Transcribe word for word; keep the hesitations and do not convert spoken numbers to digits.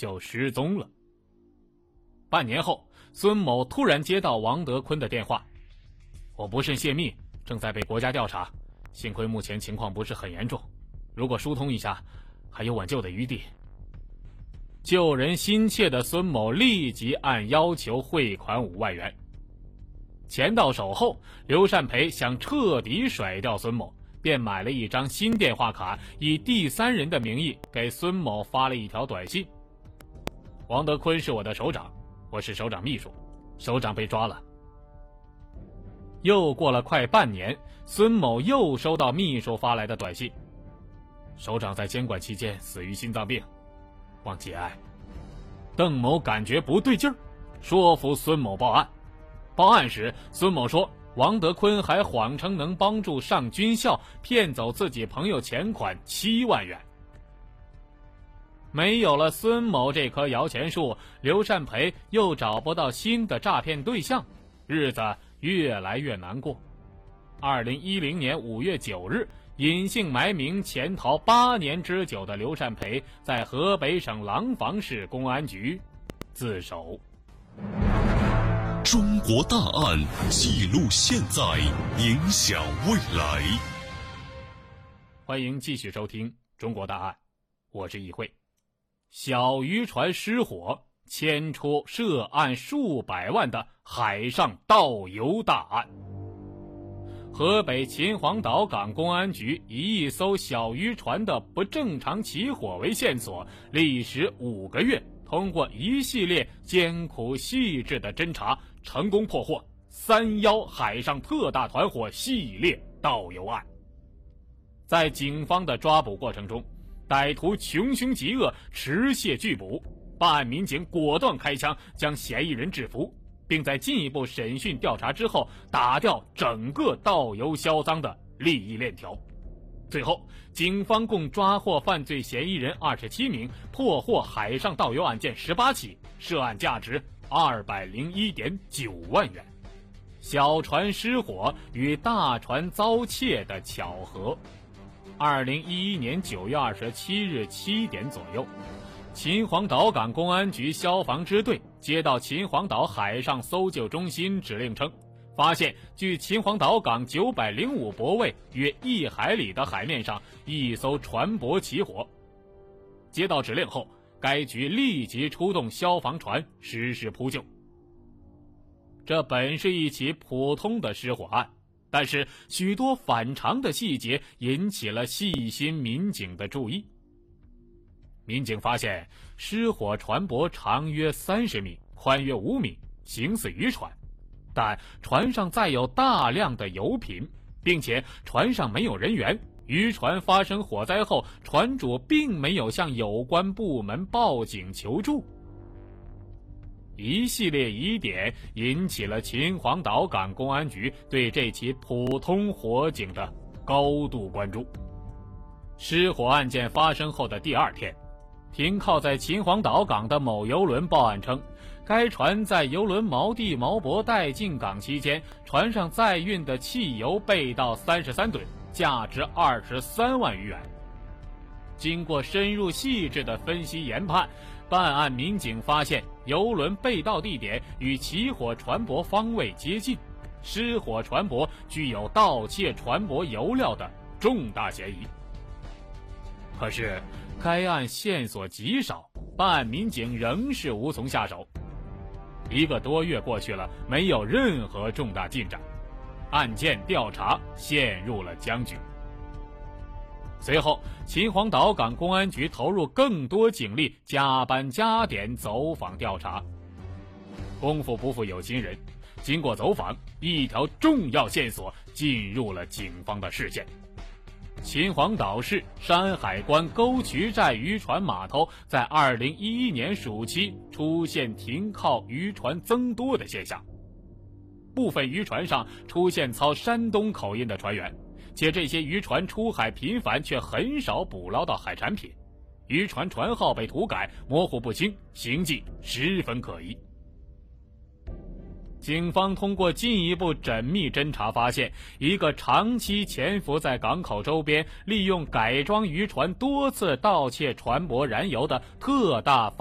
就失踪了。半年后，孙某突然接到王德坤的电话，我不慎泄密，正在被国家调查，幸亏目前情况不是很严重，如果疏通一下，还有挽救的余地。救人心切的孙某立即按要求汇款五万元。钱到手后，刘善培想彻底甩掉孙某，便买了一张新电话卡，以第三人的名义给孙某发了一条短信：王德坤是我的首长，我是首长秘书，首长被抓了。又过了快半年，孙某又收到秘书发来的短信：首长在监管期间死于心脏病，望节哀。邓某感觉不对劲儿，说服孙某报案。报案时，孙某说王德坤还谎称能帮助上军校，骗走自己朋友钱款七万元。没有了孙某这棵摇钱树，刘善培又找不到新的诈骗对象，日子越来越难过。二零一零年五月九日，隐姓埋名潜逃八年之久的刘善培在河北省廊坊市公安局自首。 中国大案记录现在，影响未来。 欢迎继续收听中国大案，我是易会。小渔船失火，牵出涉案数百万的海上盗油大案。河北秦皇岛港公安局以一艘小渔船的不正常起火为线索，历时五个月，通过一系列艰苦细致的侦查，成功破获三幺海上特大团伙系列盗油案。在警方的抓捕过程中，歹徒穷凶极恶，持械拒捕，办案民警果断开枪将嫌疑人制服，并在进一步审讯调查之后，打掉整个盗油销赃的利益链条。最后，警方共抓获犯罪嫌疑人二十七名，破获海上盗油案件十八起，涉案价值二百零一点九万元。小船失火与大船遭窃的巧合。二零一一年九月二十七日七点左右，秦皇岛港公安局消防支队接到秦皇岛海上搜救中心指令称，发现距秦皇岛港九百零五泊位约一海里的海面上，一艘船舶起火。接到指令后，该局立即出动消防船实施扑救。这本是一起普通的失火案，但是许多反常的细节引起了细心民警的注意。民警发现失火船舶长约三十米，宽约五米，形似渔船，但船上载有大量的油品，并且船上没有人员。渔船发生火灾后，船主并没有向有关部门报警求助。一系列疑点引起了秦皇岛港公安局对这起普通火警的高度关注。失火案件发生后的第二天，停靠在秦皇岛港的某邮轮报案称，该船在邮轮锚地锚泊待进港期间，船上载运的汽油被盗三十三吨，价值二十三万余元。经过深入细致的分析研判，办案民警发现邮轮被盗地点与起火船舶方位接近，失火船舶具有盗窃船舶油料的重大嫌疑。可是该案线索极少，办案民警仍是无从下手。一个多月过去了，没有任何重大进展，案件调查陷入了僵局。随后，秦皇岛港公安局投入更多警力，加班加点走访调查。功夫不负有心人，经过走访，一条重要线索进入了警方的视线。秦皇岛市山海关沟渠寨渔船码头在二零一一年暑期出现停靠渔船增多的现象，部分渔船上出现操山东口音的船员，且这些渔船出海频繁，却很少捕捞到海产品，渔船船号被涂改，模糊不清，行迹十分可疑。警方通过进一步缜密侦查发现，一个长期潜伏在港口周边，利用改装渔船多次盗窃船舶燃油的特大